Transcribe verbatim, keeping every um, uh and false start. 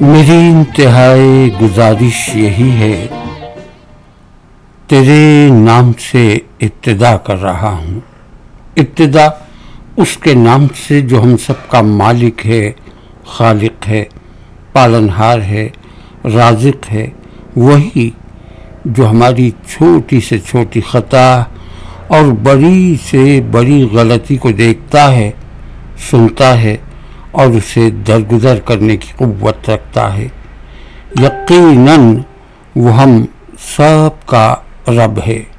मेरी इंतहाई गुजारिश यही है, तेरे नाम से इब्तिदा कर रहा हूँ। इब्तिदा उसके नाम से जो हम सब का मालिक है, खालिक है, पालनहार है, राज़िक है, वही जो हमारी छोटी से छोटी ख़ता और बड़ी से बड़ी गलती को देखता है, सुनता है और उसे दरगुजर करने की क़ुव्वत रखता है। यकीनन वो हम सब का रब है।